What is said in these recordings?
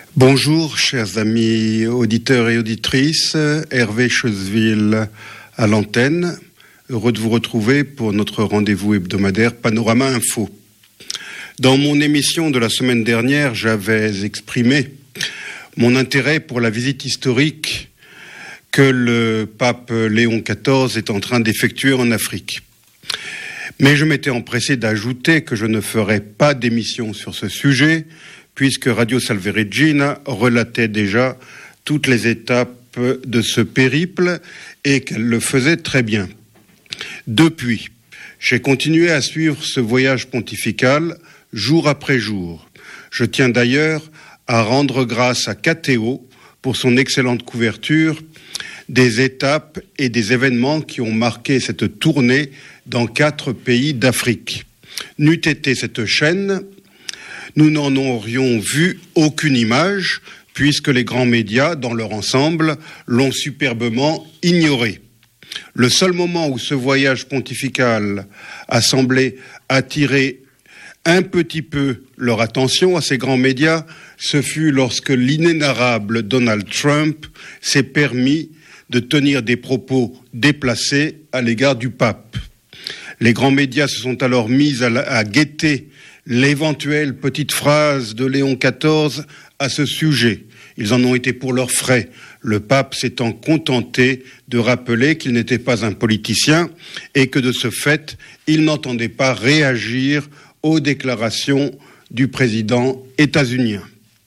Bonjour, chers amis auditeurs et auditrices. Hervé Choseville à l'antenne. Heureux de vous retrouver pour notre rendez-vous hebdomadaire Panorama Info. Dans mon émission de la semaine dernière, j'avais exprimé mon intérêt pour la visite historique que le pape Léon XIV est en train d'effectuer en Afrique. Mais je m'étais empressé d'ajouter que je ne ferais pas d'émission sur ce sujet, puisque Radio Salve Regina relatait déjà toutes les étapes de ce périple et qu'elle le faisait très bien. Depuis, j'ai continué à suivre ce voyage pontifical jour après jour. Je tiens d'ailleurs à rendre grâce à KTO pour son excellente couverture des étapes et des événements qui ont marqué cette tournée dans 4 pays d'Afrique. N'eût été cette chaîne, nous n'en aurions vu aucune image, puisque les grands médias, dans leur ensemble, l'ont superbement ignoré. Le seul moment où ce voyage pontifical a semblé attirer un petit peu leur attention à ces grands médias, ce fut lorsque l'inénarrable Donald Trump s'est permis de tenir des propos déplacés à l'égard du pape. Les grands médias se sont alors mis à guetter l'éventuelle petite phrase de Léon XIV à ce sujet. Ils en ont été pour leurs frais, le pape s'étant contenté de rappeler qu'il n'était pas un politicien et que de ce fait, il n'entendait pas réagir aux déclarations du président états-unien.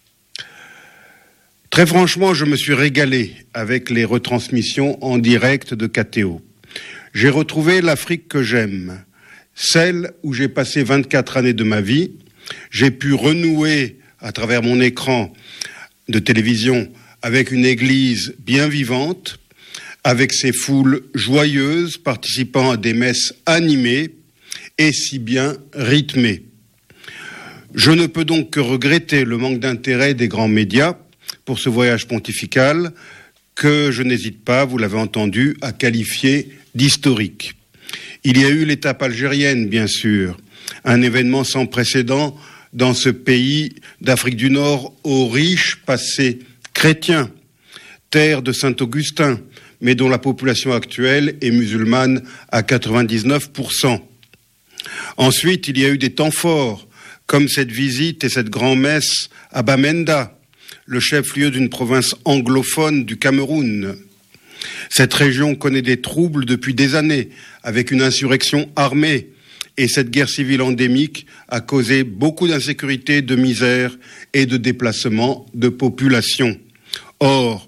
Très franchement, je me suis régalé avec les retransmissions en direct de KTO. J'ai retrouvé l'Afrique que j'aime, celle où j'ai passé 24 années de ma vie. J'ai pu renouer à travers mon écran de télévision avec une église bien vivante, avec ses foules joyeuses participant à des messes animées et si bien rythmées. Je ne peux donc que regretter le manque d'intérêt des grands médias pour ce voyage pontifical que je n'hésite pas, vous l'avez entendu, à qualifier d'historique. Il y a eu l'étape algérienne, bien sûr, un événement sans précédent dans ce pays d'Afrique du Nord au riche passé chrétien, terre de Saint-Augustin, mais dont la population actuelle est musulmane à 99%. Ensuite, il y a eu des temps forts, comme cette visite et cette grand-messe à Bamenda, le chef-lieu d'une province anglophone du Cameroun. Cette région connaît des troubles depuis des années, avec une insurrection armée, et cette guerre civile endémique a causé beaucoup d'insécurité, de misère et de déplacement de population. Or,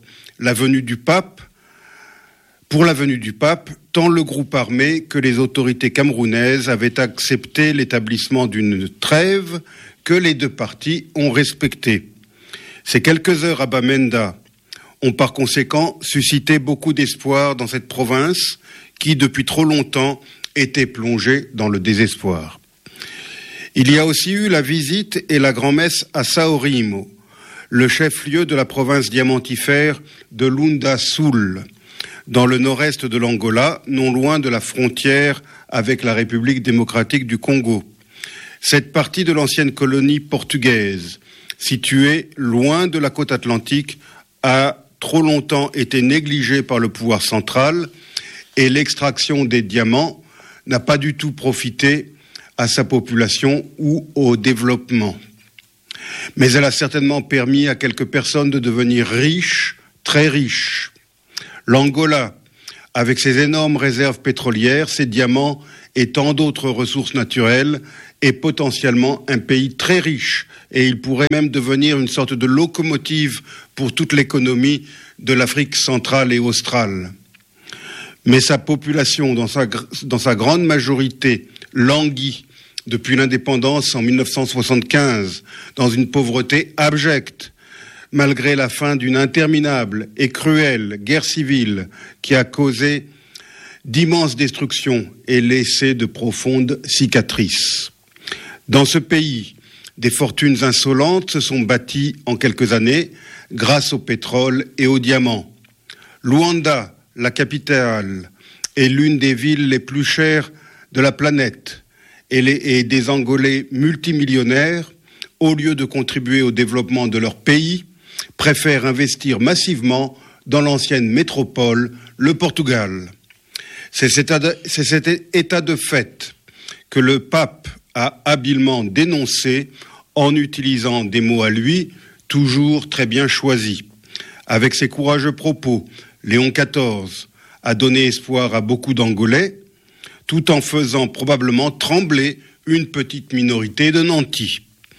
pour la venue du pape, tant le groupe armé que les autorités camerounaises avaient accepté l'établissement d'une trêve que les 2 parties ont respectée. Ces quelques heures à Bamenda ont par conséquent suscité beaucoup d'espoir dans cette province qui, depuis trop longtemps, était plongée dans le désespoir. Il y a aussi eu la visite et la grand-messe à Saorimo, le chef-lieu de la province diamantifère de Lunda Sul, dans le nord-est de l'Angola, non loin de la frontière avec la République démocratique du Congo. Cette partie de l'ancienne colonie portugaise, située loin de la côte atlantique, a trop longtemps été négligée par le pouvoir central et l'extraction des diamants n'a pas du tout profité à sa population ou au développement. Mais elle a certainement permis à quelques personnes de devenir riches, très riches. L'Angola, avec ses énormes réserves pétrolières, ses diamants et tant d'autres ressources naturelles, est potentiellement un pays très riche et il pourrait même devenir une sorte de locomotive pour toute l'économie de l'Afrique centrale et australe. Mais sa population, dans sa grande majorité, languit depuis l'indépendance en 1975 dans une pauvreté abjecte, malgré la fin d'une interminable et cruelle guerre civile qui a causé d'immenses destructions et laissé de profondes cicatrices. Dans ce pays, des fortunes insolentes se sont bâties en quelques années grâce au pétrole et aux diamants. Luanda, la capitale, est l'une des villes les plus chères de la planète et des Angolais multimillionnaires, au lieu de contribuer au développement de leur pays, préfèrent investir massivement dans l'ancienne métropole, le Portugal. C'est cet état de fait que le pape a habilement dénoncé en utilisant des mots à lui, toujours très bien choisis. Avec ses courageux propos, Léon XIV a donné espoir à beaucoup d'Angolais, tout en faisant probablement trembler une petite minorité de nantis.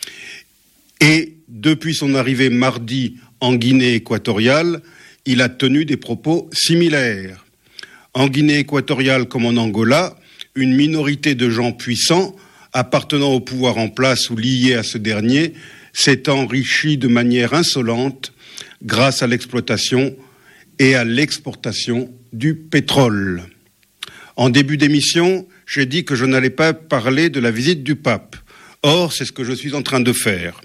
Et depuis son arrivée mardi en Guinée équatoriale, il a tenu des propos similaires. En Guinée équatoriale comme en Angola, une minorité de gens puissants appartenant au pouvoir en place ou liés à ce dernier s'est enrichie de manière insolente grâce à l'exploitation et à l'exportation du pétrole. En début d'émission, j'ai dit que je n'allais pas parler de la visite du pape. Or, c'est ce que je suis en train de faire.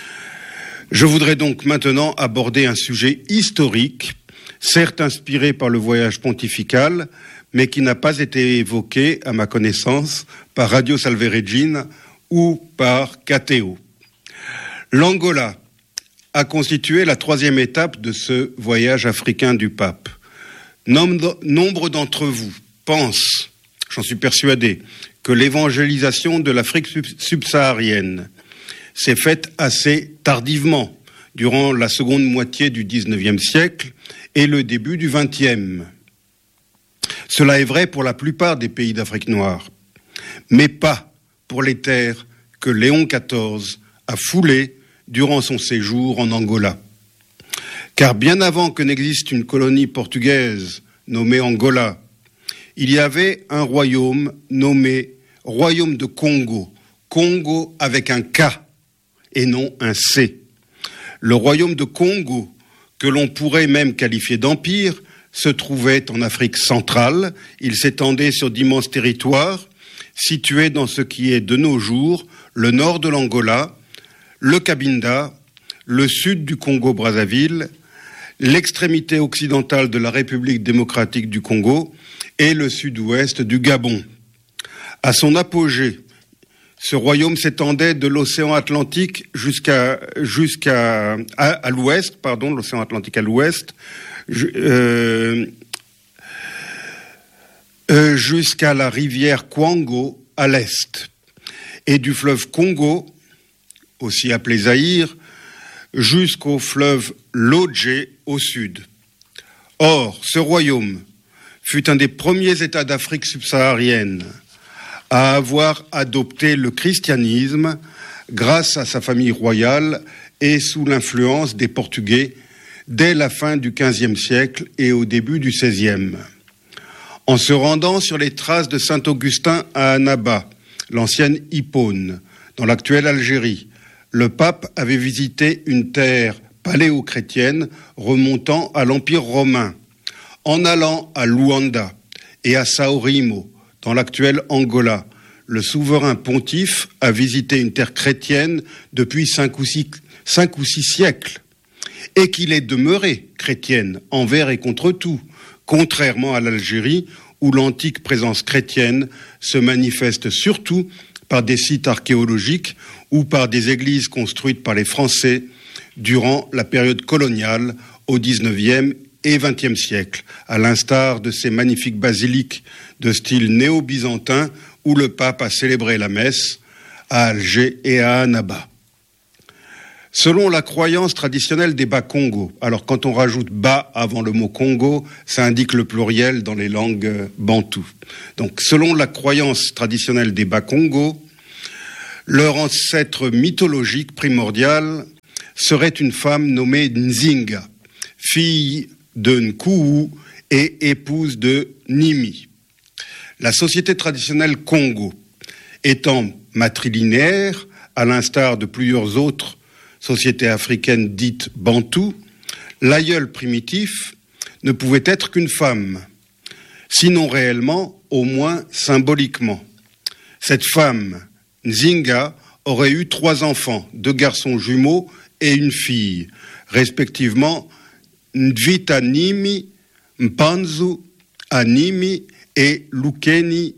Je voudrais donc maintenant aborder un sujet historique, certes inspiré par le voyage pontifical, mais qui n'a pas été évoqué, à ma connaissance, par Radio Salve Regina ou par KTO. L'Angola a constitué la troisième étape de ce voyage africain du pape. Nombre d'entre vous pensent, j'en suis persuadé, que l'évangélisation de l'Afrique subsaharienne s'est faite assez tardivement, durant la seconde moitié du XIXe siècle et le début du XXe. Cela est vrai pour la plupart des pays d'Afrique noire, mais pas pour les terres que Léon XIV a foulées durant son séjour en Angola. Car bien avant que n'existe une colonie portugaise nommée Angola, il y avait un royaume nommé Royaume de Congo, Congo avec un K et non un C. Le royaume de Congo, que l'on pourrait même qualifier d'empire, se trouvait en Afrique centrale. Il s'étendait sur d'immenses territoires, situés dans ce qui est de nos jours le nord de l'Angola, le Cabinda, le sud du Congo-Brazzaville, l'extrémité occidentale de la République démocratique du Congo et le sud-ouest du Gabon. À son apogée, ce royaume s'étendait de l'océan Atlantique à l'ouest, l'océan Atlantique à l'ouest, jusqu'à la rivière Kwango à l'est, et du fleuve Congo, aussi appelé Zaïre, jusqu'au fleuve Lodje au sud. Or, ce royaume fut un des premiers États d'Afrique subsaharienne à avoir adopté le christianisme grâce à sa famille royale et sous l'influence des Portugais dès la fin du XVe siècle et au début du XVIe. En se rendant sur les traces de saint Augustin à Annaba, l'ancienne Hippone, dans l'actuelle Algérie, le pape avait visité une terre paléo-chrétienne remontant à l'Empire romain. En allant à Luanda et à Sao Rimo, dans l'actuel Angola, le souverain pontife a visité une terre chrétienne depuis 5 ou 6 siècles, et qu'il est demeuré chrétienne envers et contre tout, contrairement à l'Algérie, où l'antique présence chrétienne se manifeste surtout par des sites archéologiques ou par des églises construites par les Français durant la période coloniale au XIXe et XXe siècle, à l'instar de ces magnifiques basiliques de style néo-byzantin où le pape a célébré la messe à Alger et à Annaba. Selon la croyance traditionnelle des Bas-Congo, alors quand on rajoute Bas avant le mot Congo, ça indique le pluriel dans les langues bantoues. Donc selon la croyance traditionnelle des Bas-Congo, leur ancêtre mythologique primordial serait une femme nommée Nzinga, fille de Nkou et épouse de Nimi. La société traditionnelle Congo étant matrilinéaire, à l'instar de plusieurs autres sociétés africaines dites bantoues, l'aïeul primitif ne pouvait être qu'une femme, sinon réellement, au moins symboliquement. Cette femme, Nzinga, aurait eu 3 enfants, 2 garçons jumeaux et une fille, respectivement Nvita Nimi, Mpanzu Animi et Lukeni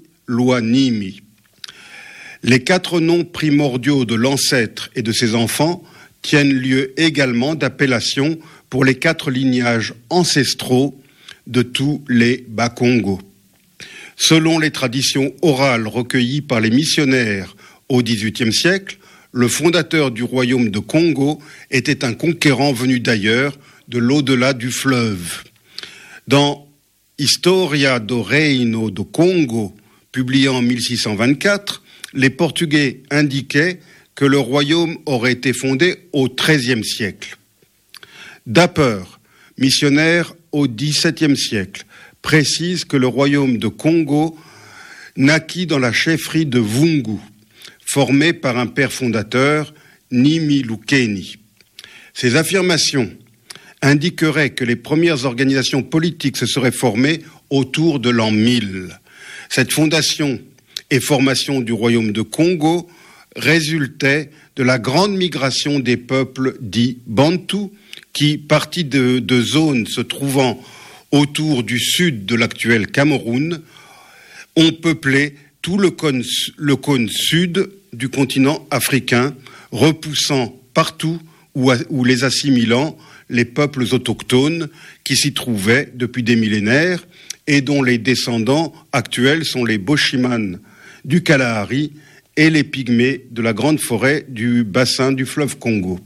Luanimi. Les 4 noms primordiaux de l'ancêtre et de ses enfants tiennent lieu également d'appellations pour les 4 lignages ancestraux de tous les Bakongo. Selon les traditions orales recueillies par les missionnaires au XVIIIe siècle, le fondateur du royaume de Congo était un conquérant venu d'ailleurs, de l'au-delà du fleuve. Dans Historia do Reino do Congo, publié en 1624, les Portugais indiquaient que le royaume aurait été fondé au XIIIe siècle. Dapper, missionnaire au XVIIe siècle, précise que le royaume de Congo naquit dans la chefferie de Vungu, formée par un père fondateur, Nimi Lukeni. Ces affirmations indiqueraient que les premières organisations politiques se seraient formées autour de l'an 1000. Cette fondation et formation du royaume de Congo résultait de la grande migration des peuples dits bantous qui, partis de zones se trouvant autour du sud de l'actuel Cameroun, ont peuplé tout le cône sud du continent africain, repoussant partout ou les assimilant les peuples autochtones qui s'y trouvaient depuis des millénaires et dont les descendants actuels sont les Boshiman du Kalahari et les Pygmées de la grande forêt du bassin du fleuve Congo.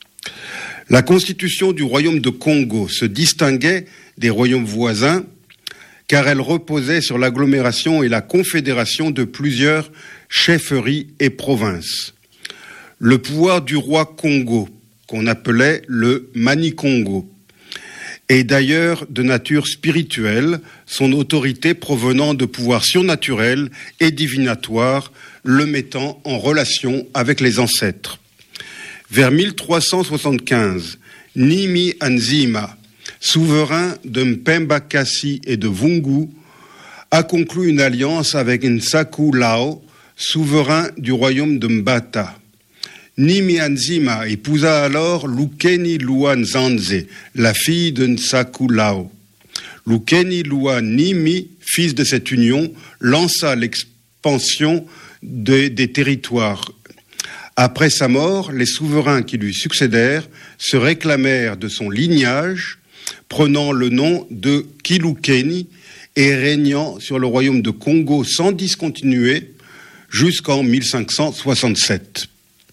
La constitution du royaume de Congo se distinguait des royaumes voisins car elle reposait sur l'agglomération et la confédération de plusieurs chefferies et provinces. Le pouvoir du roi Congo, qu'on appelait le Mani-Congo, est d'ailleurs de nature spirituelle, son autorité provenant de pouvoirs surnaturels et divinatoires, le mettant en relation avec les ancêtres. Vers 1375, Nimi Anzima, souverain de Mpemba Kasi et de Vungu, a conclu une alliance avec Nsaku Lao, souverain du royaume de Mbata. Nimi Anzima épousa alors Lukeni Lua Nzanze, la fille de Nsaku Lao. Lukeni Lua Nimi, fils de cette union, lança l'expansion des territoires. Après sa mort, les souverains qui lui succédèrent se réclamèrent de son lignage, prenant le nom de Kilukeni et régnant sur le royaume de Congo sans discontinuer jusqu'en 1567.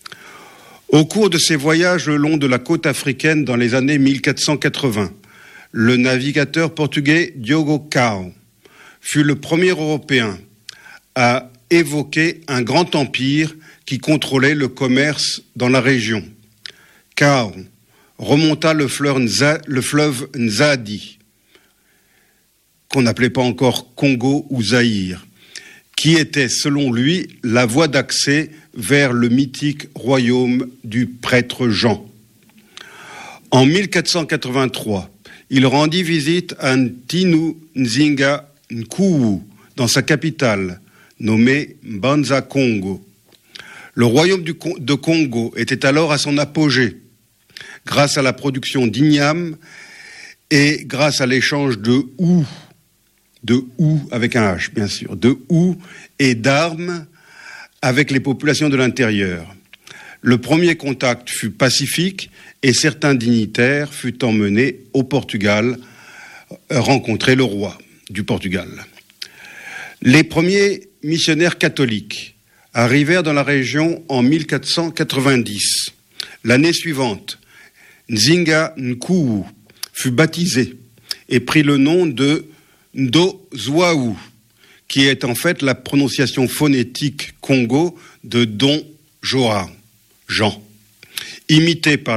Au cours de ses voyages le long de la côte africaine dans les années 1480, le navigateur portugais Diogo Cao fut le premier Européen à évoquer un grand empire qui contrôlait le commerce dans la région. Cao remonta le fleuve Nzadi, qu'on n'appelait pas encore Congo ou Zaïre, qui était, selon lui, la voie d'accès vers le mythique royaume du prêtre Jean. En 1483, il rendit visite à Ntinu Nzinga Nkuwu, dans sa capitale, nommée Mbanza Congo. Le royaume de Congo était alors à son apogée, grâce à la production d'igname et grâce à l'échange de houx avec un H bien sûr, de houx et d'armes avec les populations de l'intérieur. Le premier contact fut pacifique et certains dignitaires furent emmenés au Portugal rencontrer le roi du Portugal. Les premiers missionnaires catholiques arrivèrent dans la région en 1490. L'année suivante, Nzinga Nkuwu fut baptisé et prit le nom de Ndozwaou, qui est en fait la prononciation phonétique Congo de Don Joa, Jean, imité par